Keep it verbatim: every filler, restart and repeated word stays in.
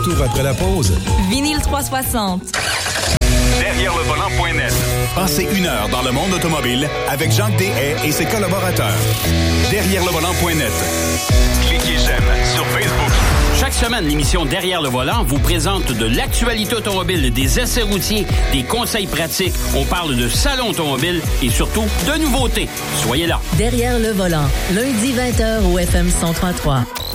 retour après la pause. Vinyle trois cent soixante. Derrière le volant point net. Passez une heure dans le monde automobile avec Jacques Deshaies et ses collaborateurs. Derrière le volant point net. Cliquez j'aime sur Facebook. Chaque semaine, l'émission Derrière le volant vous présente de l'actualité automobile, des essais routiers, des conseils pratiques. On parle de salon automobile et surtout de nouveautés. Soyez là. Derrière le volant, lundi vingt heures au F M cent trois point trois.